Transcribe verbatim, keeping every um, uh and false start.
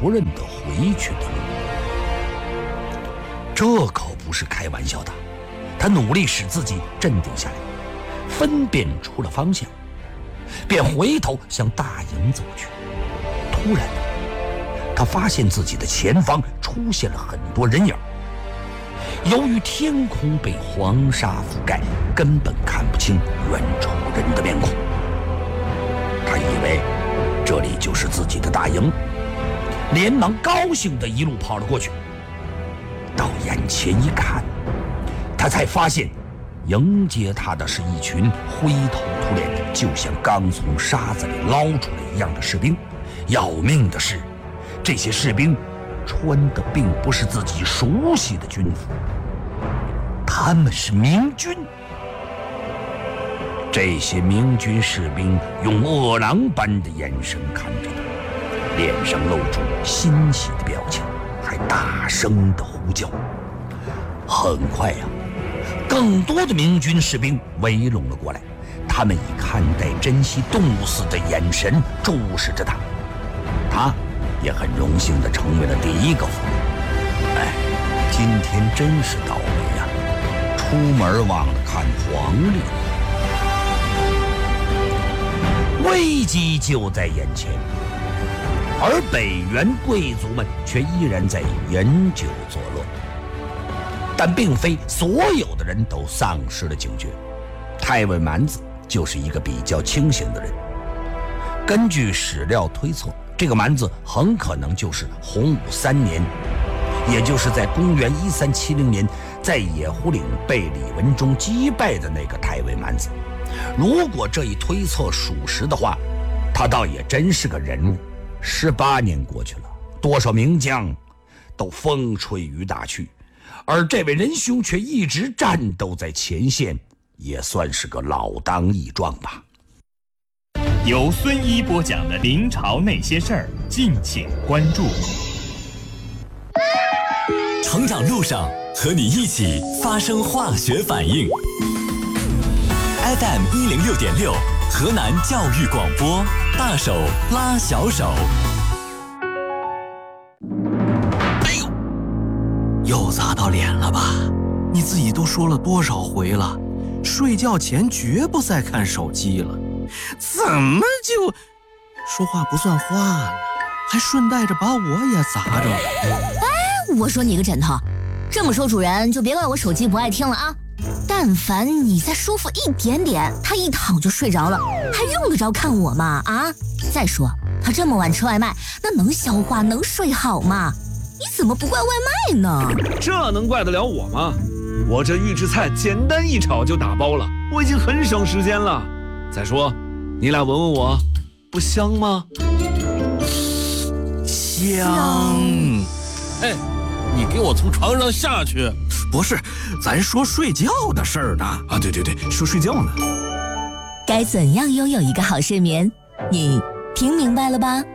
不认得回去的路。这可不是开玩笑的，他努力使自己镇定下来，分辨出了方向，便回头向大营走去。突然他发现自己的前方出现了很多人影，由于天空被黄沙覆盖，根本看不清远处人的面孔。他以为这里就是自己的大营，连忙高兴地一路跑了过去。到眼前一看，他才发现迎接他的是一群灰头土脸，就像刚从沙子里捞出来一样的士兵。要命的是，这些士兵穿的并不是自己熟悉的军服，他们是明军。这些明军士兵用饿狼般的眼神看着他，脸上露出欣喜的表情，还大声地呼叫。很快呀、啊，更多的明军士兵围拢了过来，他们以看待珍稀动物似的眼神注视着他。他也很荣幸地成为了第一个俘虏。哎，今天真是倒霉呀、啊，出门忘了看黄历。危机就在眼前，而北元贵族们却依然在饮酒作乐。但并非所有的人都丧失了警觉，太尉蛮子就是一个比较清醒的人。根据史料推测，这个蛮子很可能就是洪武三年，也就是在公元一三七零年在野狐岭被李文忠击败的那个太尉蛮子。如果这一推测属实的话，他倒也真是个人物。十八年过去了，多少名将都风吹雨打去，而这位仁兄却一直战斗在前线，也算是个老当益壮吧。 由孙一播讲的明朝那些事儿，敬请关注。 成长路上和你一起发生化学反应。F M 一零六点六，河南教育广播，大手拉小手。 哎呦，又砸到脸了吧？你自己都说了多少回了，睡觉前绝不再看手机了，怎么就说话不算话呢？还顺带着把我也砸着了。 哎，我说你个枕头，这么说主人就别怪我手机不爱听了啊。但凡你再舒服一点点，他一躺就睡着了，还用得着看我吗？啊！再说他这么晚吃外卖，那能消化能睡好吗？你怎么不怪外卖呢？ 这能怪得了我吗？我这预制菜简单一炒就打包了，我已经很省时间了。再说你俩闻闻我，不香吗？ 香。 哎，你给我从床上下去！ 不是，咱说睡觉的事儿呢。 啊，对对对，说睡觉呢。 该怎样拥有一个好睡眠？你听明白了吧？